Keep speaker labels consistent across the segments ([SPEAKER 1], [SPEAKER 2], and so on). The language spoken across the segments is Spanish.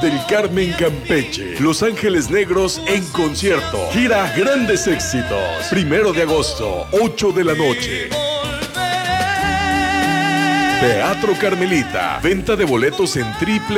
[SPEAKER 1] del Carmen, Campeche. Los Ángeles Negros en concierto. Gira Grandes Éxitos. 1 de agosto, 8 de la noche. Teatro Carmelita. Venta de boletos en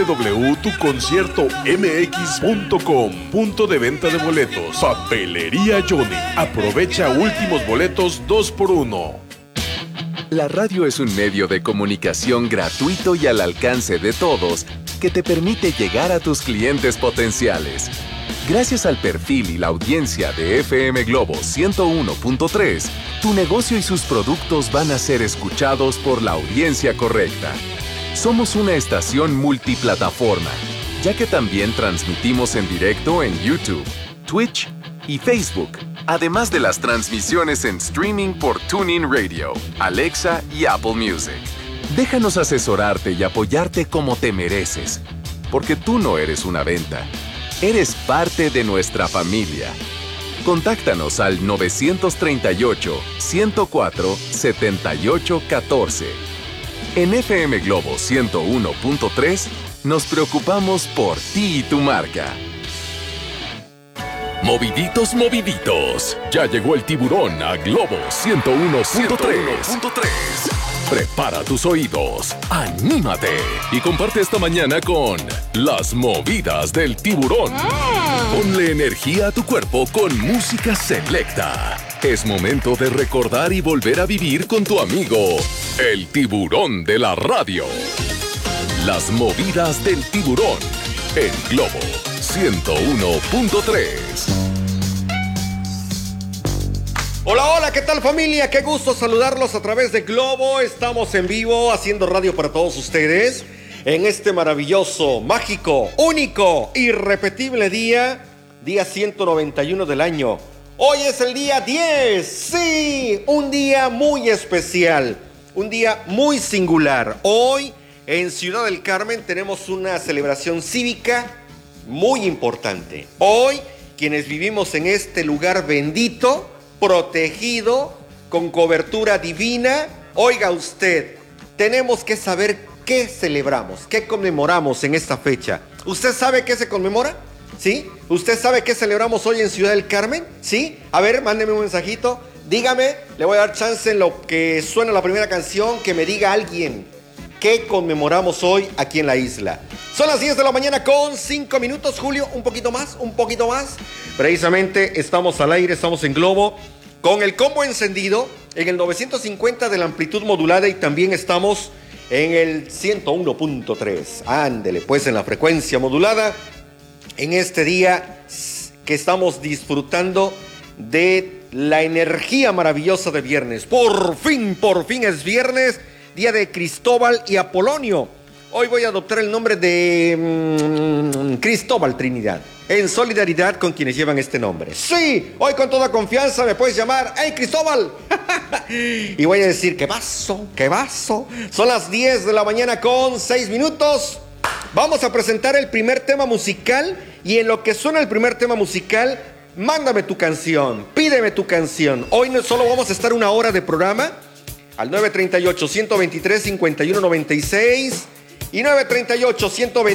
[SPEAKER 1] www.tuconciertomx.com. Punto de venta de boletos. Papelería Johnny. Aprovecha últimos boletos 2x1.
[SPEAKER 2] La radio es un medio de comunicación gratuito y al alcance de todos que te permite llegar a tus clientes potenciales. Gracias al perfil y la audiencia de FM Globo 101.3, tu negocio y sus productos van a ser escuchados por la audiencia correcta. Somos una estación multiplataforma, ya que también transmitimos en directo en YouTube, Twitch y Facebook, además de las transmisiones en streaming por TuneIn Radio, Alexa y Apple Music. Déjanos asesorarte y apoyarte como te mereces, porque tú no eres una venta. Eres parte de nuestra familia. Contáctanos al 938-104-7814. En FM Globo 101.3 nos preocupamos por ti y tu marca.
[SPEAKER 1] Moviditos, moviditos. Ya llegó el tiburón a Globo 101.3. Prepara tus oídos, anímate y comparte esta mañana con las movidas del tiburón. Ponle energía a tu cuerpo con música selecta. Es momento de recordar y volver a vivir con tu amigo, el tiburón de la radio. Las movidas del tiburón en Globo 101.3.
[SPEAKER 3] Hola, hola, ¿qué tal familia? Qué gusto saludarlos a través de Globo. Estamos en vivo haciendo radio para todos ustedes en este maravilloso, mágico, único, irrepetible día 191 del año. Hoy es el día 10, sí, un día muy especial, un día muy singular. Hoy en Ciudad del Carmen tenemos una celebración cívica muy importante. Hoy, quienes vivimos en este lugar bendito, protegido, con cobertura divina, oiga usted, tenemos que saber qué celebramos, qué conmemoramos en esta fecha. ¿Usted sabe qué se conmemora? ¿Sí? ¿Usted sabe qué celebramos hoy en Ciudad del Carmen? ¿Sí? A ver, mándeme un mensajito, dígame, le voy a dar chance en lo que suena la primera canción, que me diga alguien qué conmemoramos hoy aquí en la isla. Son las 10 de la mañana con 5 minutos, Julio, un poquito más. Precisamente estamos al aire, estamos en Globo, con el combo encendido en el 950 de la amplitud modulada y también estamos en el 101.3. Ándele, pues en la frecuencia modulada, en este día que estamos disfrutando de la energía maravillosa de viernes. Por fin es viernes, día de Cristóbal y Apolonio. Hoy voy a adoptar el nombre de Cristóbal Trinidad, en solidaridad con quienes llevan este nombre. Sí, hoy con toda confianza me puedes llamar, ¡hey Cristóbal! Y voy a decir, ¡qué vaso! Son las 10 de la mañana con 6 minutos. Vamos a presentar el primer tema musical y en lo que suena el primer tema musical, mándame tu canción, pídeme tu canción. Hoy no solo vamos a estar una hora de programa, al 938-123-5196 y 938-123